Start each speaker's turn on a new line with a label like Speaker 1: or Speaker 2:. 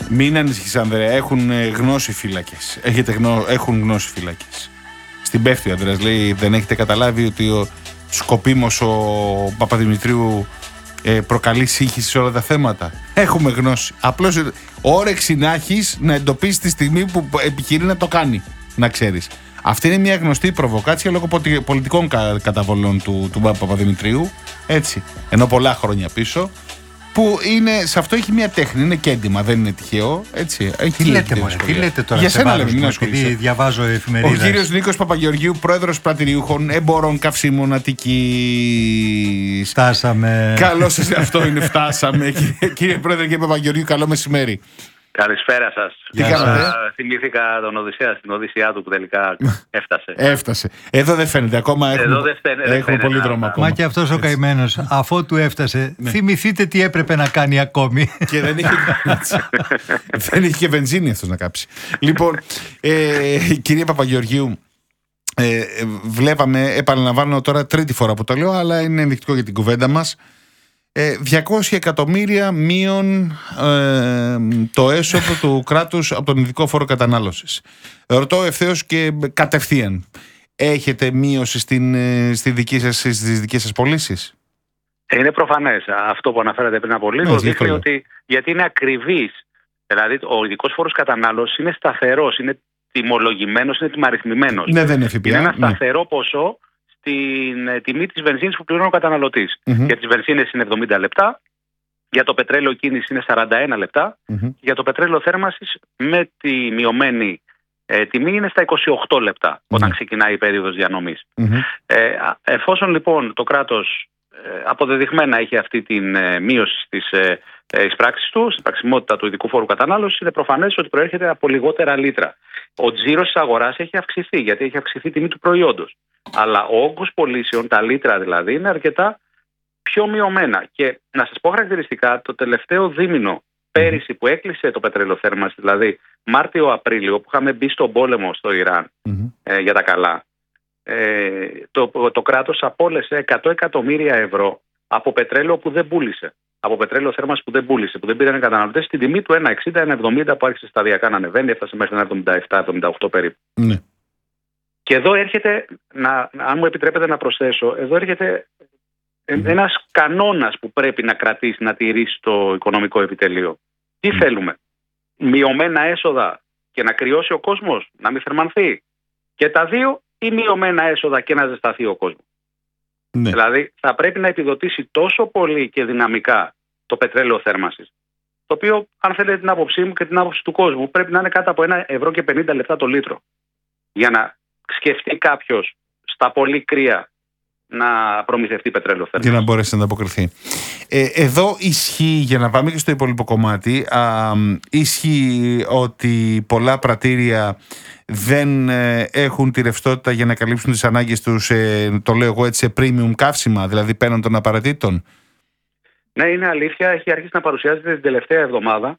Speaker 1: Μην ανησυχείς, Ανδρέα, έχουν γνώση φύλακες. Έχουν γνώση φύλακες. Στην πέφτει ο Ανδρέας, λέει, δεν έχετε καταλάβει ότι ο σκοπίμος ο Παπαδημητρίου προκαλεί σύγχυση σε όλα τα θέματα. Έχουμε γνώση. Απλώς όρεξη να έχεις να εντοπίσεις τη στιγμή που επιχειρεί να το κάνει. Να ξέρεις. Αυτή είναι μια γνωστή προβοκάτσια λόγω πολιτικών καταβολών του Παπαδημητρίου. Έτσι. Ενώ πολλά χρόνια πίσω. Που είναι, σε αυτό έχει μια τέχνη, είναι κέντημα, δεν είναι τυχαίο. Έτσι.
Speaker 2: Τι λέτε τώρα,
Speaker 1: για σένα λέμε, μην
Speaker 2: επειδή διαβάζω εφημερίδες.
Speaker 1: Ο κύριος Νίκος Παπαγεωργίου, πρόεδρος πρατηριούχων εμπορών καυσίμων Αττικής.
Speaker 2: Φτάσαμε.
Speaker 1: Καλώς σας, αυτό είναι, φτάσαμε. Κύριε Πρόεδρε και Παπαγεωργίου, καλό μεσημέρι.
Speaker 3: Καλησπέρα σας.
Speaker 1: Τι κάνατε?
Speaker 3: Θυμήθηκα τον Οδυσσέα στην Οδύσσειά του που τελικά έφτασε.
Speaker 1: Έφτασε. Εδώ δεν φαίνεται ακόμα. Έχουμε πολύ δρόμο ακόμα.
Speaker 2: Μα και αυτός ο καημένος, αφότου έφτασε, θυμηθείτε τι έπρεπε να κάνει ακόμη.
Speaker 1: Και δεν είχε και βενζίνη αυτός να κάψει. Λοιπόν, κυρία Παπαγεωργίου, βλέπαμε, επαναλαμβάνω τώρα τρίτη φορά που το λέω, αλλά είναι ενδεικτικό για την κουβέντα μας. 200 εκατομμύρια μείον το έσοδο του κράτους από τον ειδικό φόρο κατανάλωσης. Ρωτώ ευθέως και κατευθείαν, έχετε μείωση στις δικές σας πωλήσεις?
Speaker 3: Είναι προφανές. Αυτό που αναφέρατε πριν από λίγο δείχνει ότι, γιατί είναι ακριβής. Δηλαδή ο ειδικός φόρος κατανάλωσης είναι σταθερός, είναι τιμολογημένος, είναι τιμαριθμημένος.
Speaker 1: Ναι, δεν είναι ΦΠΑ.
Speaker 3: Είναι ένα σταθερό ποσό στην τιμή της βενζίνης που πληρώνει ο καταναλωτής. Για τις βενζίνες είναι 70 λεπτά, για το πετρέλαιο κίνηση είναι 41 λεπτά, για το πετρέλαιο θέρμανσης με τη μειωμένη τιμή είναι στα 28 λεπτά όταν ξεκινάει η περίοδος διανομής. Εφόσον λοιπόν το κράτος αποδεδειγμένα έχει αυτή την μείωση στις εισπράξεις του, στην πραξιμότητα του ειδικού φόρου κατανάλωσης, είναι προφανές ότι προέρχεται από λιγότερα λίτρα. Ο τζίρος της αγοράς έχει αυξηθεί, γιατί έχει αυξηθεί η τιμή του προϊόντος. Αλλά ο όγκος πωλήσεων, τα λίτρα δηλαδή, είναι αρκετά πιο μειωμένα. Και να σας πω χαρακτηριστικά, το τελευταίο δίμηνο πέρυσι που έκλεισε το πετρελαιοθέρμανση, δηλαδή Μάρτιο-Απρίλιο, που είχαμε μπει στον πόλεμο στο Ιράν για τα καλά, το κράτος απόλυσε 100 εκατομμύρια ευρώ από πετρέλαιο που δεν πούλησε. Από πετρέλαιο θέρμανση που δεν πούλησε, που δεν πήραν οι καταναλωτές, στην τιμή του 1,60-1,70 που άρχισε σταδιακά να ανεβαίνει, έφτασε μέχρι 1,77-1,78 περίπου. Ναι. Και εδώ έρχεται, αν μου επιτρέπετε να προσθέσω, εδώ έρχεται ένας κανόνας που πρέπει να κρατήσει, να τηρήσει το οικονομικό επιτελείο. Τι θέλουμε? Μειωμένα έσοδα και να κρυώσει ο κόσμος, να μην θερμανθεί? Και τα δύο, ή μειωμένα έσοδα και να ζεσταθεί ο κόσμος? Ναι. Δηλαδή θα πρέπει να επιδοτήσει τόσο πολύ και δυναμικά το πετρέλαιο θέρμανσης, το οποίο, αν θέλετε την άποψή μου και την άποψη του κόσμου, πρέπει να είναι κάτω από 1,50 ευρώ το λίτρο, για να σκεφτεί κάποιος στα πολύ κρύα να προμηθευτεί πετρέλαιο θέρμανσης.
Speaker 1: Για να μπορέσει να ανταποκριθεί. Εδώ ισχύει, για να πάμε και στο υπόλοιπο κομμάτι, ισχύει ότι πολλά πρατήρια δεν έχουν τη ρευστότητα για να καλύψουν τις ανάγκες τους, το λέω εγώ έτσι, σε premium καύσιμα, δηλαδή πέραν των απαραίτητων.
Speaker 3: Ναι, είναι αλήθεια. Έχει αρχίσει να παρουσιάζεται την τελευταία εβδομάδα